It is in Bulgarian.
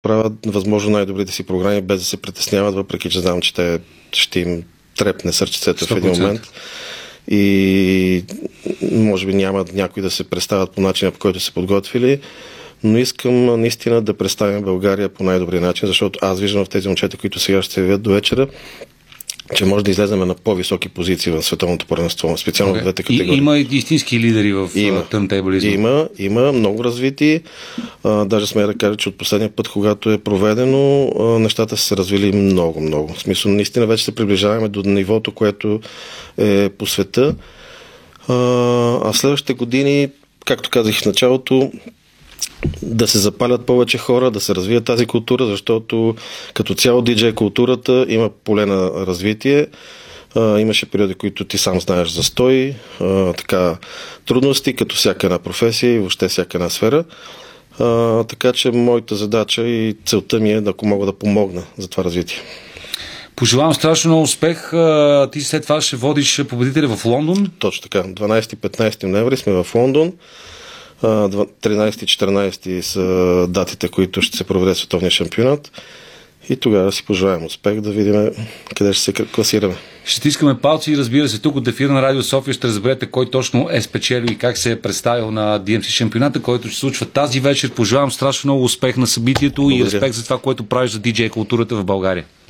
правят възможно най-добрите си програми, без да се притесняват, въпреки че знам, че те ще им трепне сърчицето в един момент. И може би няма някои да се представят по начина, по който се подготвили, но искам наистина да представим България по най-добрия начин, защото аз виждам в тези момчета, които сега ще се явят до вечера, че може да излезем на по-високи позиции в световното първенство, специално в двете категории. Има и истински лидери в търнтейбълизма. Има много развити. Даже сме да кажа, че от последния път, когато е проведено, нещата са се развили много. В смисъл, наистина вече се приближаваме до нивото, което е по света. А в следващите години, както казах в началото, да се запалят повече хора, да се развие тази култура, защото като цяло диджей културата има поле на развитие. Имаше периоди, които ти сам знаеш застой, трудности, като всяка една професия и въобще всяка една сфера. Така че моята задача и целта ми е, ако мога да помогна за това развитие. Пожелавам страшно много успех. Ти след това ще водиш победителя в Лондон. Точно така. 12-15 ноември сме в Лондон. 13-14 са датите, които ще се проведе световния шампионат. И тогава си пожелаем успех, да видим къде ще се класираме. Ще искаме палци и разбира се, тук от ефира на Радио София ще разберете кой точно е спечелил и как се е представил на DMC шампионата, който ще се случва тази вечер. Пожелавам страшно много успех на събитието. Благодаря. И респект за това, което правиш за диджей културата в България.